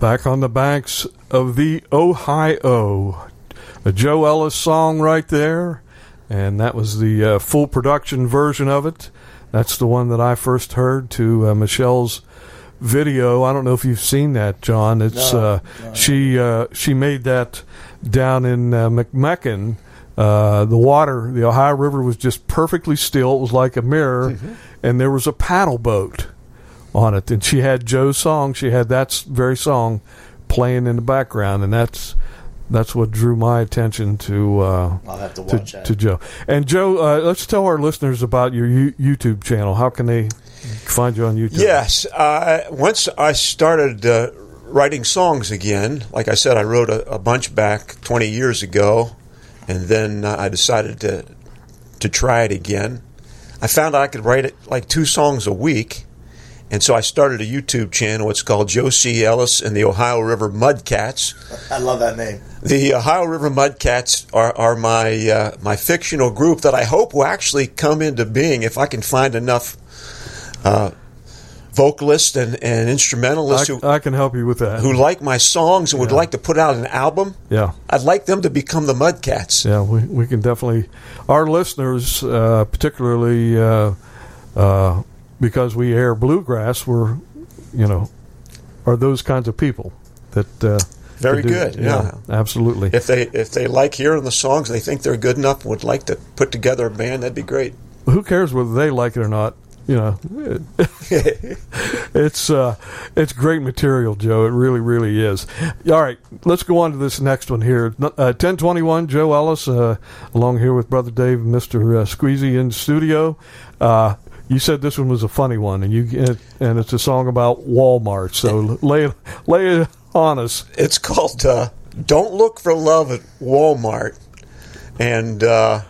Back on the banks of the Ohio. A Joe Ellis song right there, and that was the full production version of it. That's the one that I first heard to Michelle's video. I don't know if you've seen that, John. It's no. She made that down in McMecken. The water, the Ohio River, was just perfectly still. It was like a mirror, and there was a paddle boat on it, and she had Joe's song. She had that very song playing in the background, and that's what drew my attention to. I'll have to watch that. To Joe. And Joe, let's tell our listeners about your YouTube channel. How can they find you on YouTube? Yes, once I started writing songs again, like I said, I wrote a bunch back 20 years ago, and then I decided to try it again. I found I could write like 2 songs a week. And so I started a YouTube channel. It's called Joe C. Ellis and the Ohio River Mudcats. I love that name. The Ohio River Mudcats are my fictional group that I hope will actually come into being if I can find enough vocalists and instrumentalists I can help you with that. who like my songs and would like to put out an album. Yeah. I'd like them to become the Mudcats. Yeah, we can definitely. Our listeners, particularly because we air bluegrass, are those kinds of people that. Very good. Yeah, absolutely. If they like hearing the songs, they think they're good enough, would like to put together a band, that'd be great. Who cares whether they like it or not? It's great material, Joe. It really, really is. All right, let's go on to this next one here. 1021, Joe Ellis, along here with Brother Dave and Mr. Squeezy in the studio. You said this one was a funny one, and it's a song about Walmart. So lay it on us. It's called "Don't Look for Love at Walmart," and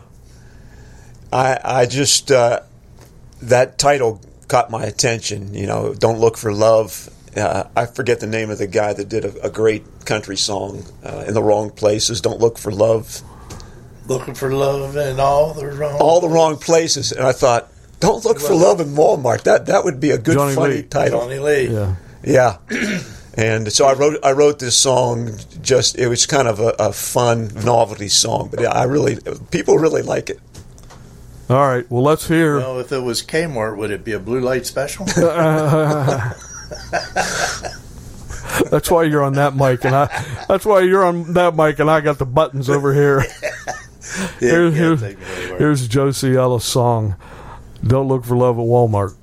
I just that title caught my attention. "Don't Look for Love." I forget the name of the guy that did a great country song, "In the Wrong Places." Don't look for love. Looking for love in all the wrong places, and I thought, "Don't look for love in Walmart." That would be a good, Johnny funny Lee. title. Johnny Lee. Yeah. And so I wrote this song. It was kind of a fun novelty song, but people really like it. All right. Well, let's hear. Well, if it was Kmart, would it be a blue light special? That's why you're on that mic, and I got the buttons over here. Here's Joe C. Ellis' song, "Don't Look for Love at Walmart."